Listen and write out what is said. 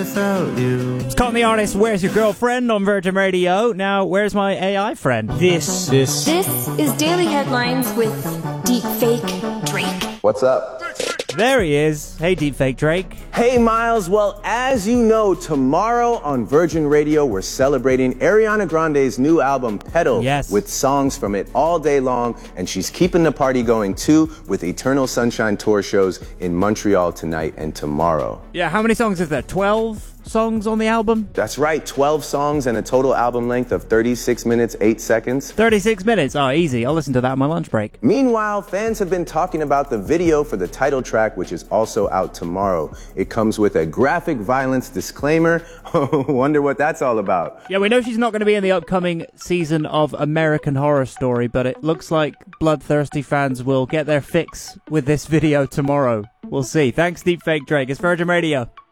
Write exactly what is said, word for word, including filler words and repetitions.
without you. It's calling the artist Where's Your Girlfriend on Virgin Radio. Now, where's my A I friend? This. This. This is Daily Headlines with Deepfake Drake. What's up? There he is. Hey, Deepfake Drake. Hey, Miles. Well, as you know, tomorrow on Virgin Radio, we're celebrating Ariana Grande's new album, Pedal, yes. with songs from it all day long. And she's keeping the party going, too, with Eternal Sunshine Tour shows in Montreal tonight and tomorrow. Yeah, how many songs is there? twelve songs on the album? That's right, twelve songs and a total album length of thirty-six minutes, eight seconds. thirty-six minutes? Oh, easy. I'll listen to that on my lunch break. Meanwhile, fans have been talking about the video for the title track, which is also out tomorrow. It comes with a graphic violence disclaimer. Wonder what that's all about. Yeah, we know she's not going to be in the upcoming season of American Horror Story, but it looks like bloodthirsty fans will get their fix with this video tomorrow. We'll see. Thanks, Deepfake Drake. It's Virgin Radio.